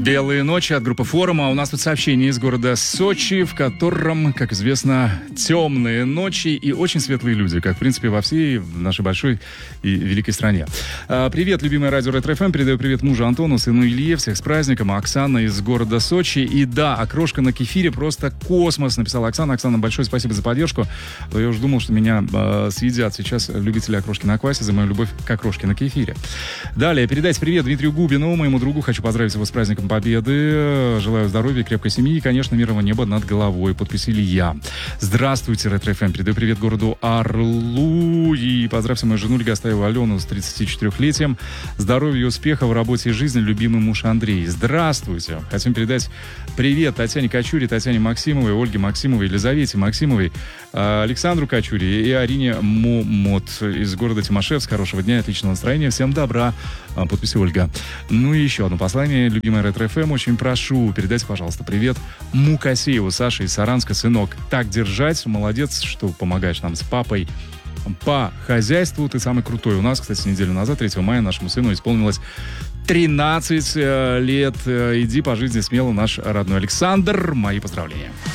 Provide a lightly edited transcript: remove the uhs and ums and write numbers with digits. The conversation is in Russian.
«Белые ночи» от группы «Форум». А у нас тут сообщение из города Сочи, в котором, как известно, темные ночи и очень светлые люди, как, в принципе, во всей нашей большой и великой стране. Привет, любимое радио Ретро-ФМ. Передаю привет мужу Антону, сыну Илье. Всех с праздником. Оксана из города Сочи. И да, окрошка на кефире просто космос, написала Оксана. Оксана, большое спасибо за поддержку. Я уже думал, что меня съедят сейчас любители окрошки на квасе за мою любовь к окрошке на кефире. Далее, передайте привет Дмитрию Губину, моему другу. Хочу поздравить его с праздником Победы. Желаю здоровья, крепкой семьи и, конечно, мирного неба над головой. Подпись Илья. Здравствуйте, Ретро-ФМ. Передаю привет городу Орлу. И поздравьте мою жену Легостаеву Алену с 34-летием. Здоровья и успеха в работе и жизни, любимый муж Андрей. Здравствуйте. Хотим передать привет Татьяне Качуре, Татьяне Максимовой, Ольге Максимовой, Елизавете Максимовой, Александру Качуре и Арине Момот из города Тимашевск. Хорошего дня, отличного настроения. Всем добра. Подпись Ольга. Ну и еще одно послание. Любимая Ретро-ФМ, очень прошу, передайте, пожалуйста, привет Мукасееву, Саше из Саранска. Сынок, так держать. Молодец, что помогаешь нам с папой по хозяйству. Ты самый крутой. У нас, кстати, неделю назад, 3 мая, нашему сыну исполнилось 13 лет. Иди по жизни смело, наш родной Александр. Мои поздравления.